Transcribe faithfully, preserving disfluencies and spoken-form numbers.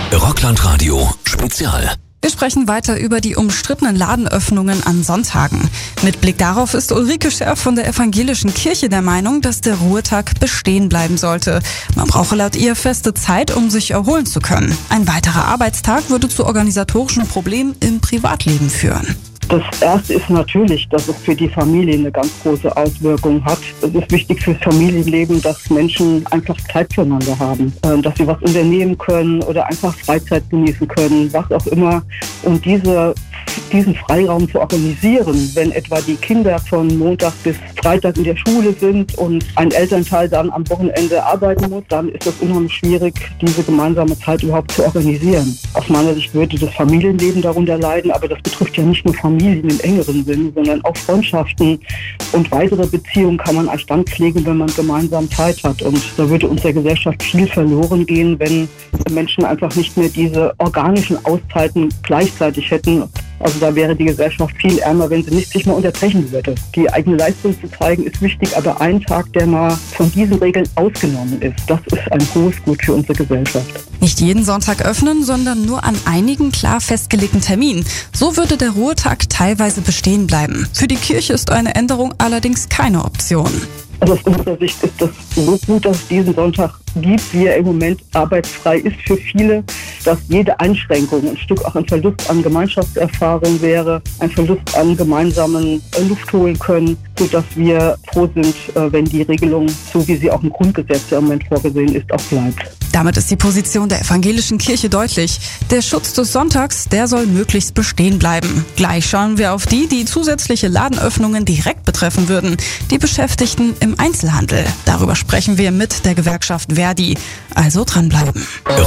Rockland-Radio Spezial. Wir sprechen weiter über die umstrittenen Ladenöffnungen an Sonntagen. Mit Blick darauf ist Ulrike Scherf von der Evangelischen Kirche der Meinung, dass der Ruhetag bestehen bleiben sollte. Man brauche laut ihr feste Zeit, um sich erholen zu können. Ein weiterer Arbeitstag würde zu organisatorischen Problemen im Privatleben führen. Das Erste ist natürlich, dass es für die Familie eine ganz große Auswirkung hat. Es ist wichtig fürs Familienleben, dass Menschen einfach Zeit füreinander haben, dass sie was unternehmen können oder einfach Freizeit genießen können, was auch immer. Und diese, diesen Freiraum zu organisieren, wenn etwa die Kinder von Montag bis Freitag in der Schule sind und ein Elternteil dann am Wochenende arbeiten muss, dann ist es unheimlich schwierig, diese gemeinsame Zeit überhaupt zu organisieren. Aus meiner Sicht würde das Familienleben darunter leiden, aber das betrifft ja nicht nur Familien im engeren Sinne, sondern auch Freundschaften und weitere Beziehungen kann man erst dann pflegen, wenn man gemeinsam Zeit hat. Und da würde unserer Gesellschaft viel verloren gehen, wenn Menschen einfach nicht mehr diese organischen Auszeiten gleichzeitig hätten. Also da wäre die Gesellschaft viel ärmer, wenn sie nicht sich mal unterbrechen würde. Die eigene Leistung zu zeigen ist wichtig, aber ein Tag, der mal von diesen Regeln ausgenommen ist, das ist ein hohes Gut für unsere Gesellschaft. Nicht jeden Sonntag öffnen, sondern nur an einigen klar festgelegten Terminen. So würde der Ruhetag teilweise bestehen bleiben. Für die Kirche ist eine Änderung allerdings keine Option. Also aus unserer Sicht ist das so gut, dass es diesen Sonntag gibt, wie er im Moment arbeitsfrei ist für viele, dass jede Einschränkung ein Stück auch ein Verlust an Gemeinschaftserfahrung wäre, ein Verlust an gemeinsamen Luft holen können, sodass wir froh sind, wenn die Regelung, so wie sie auch im Grundgesetz im Moment vorgesehen ist, auch bleibt. Damit ist die Position der Evangelischen Kirche deutlich. Der Schutz des Sonntags, der soll möglichst bestehen bleiben. Gleich schauen wir auf die, die zusätzliche Ladenöffnungen direkt betreffen würden. Die Beschäftigten im Einzelhandel. Darüber sprechen wir mit der Gewerkschaft Verdi. Also dranbleiben.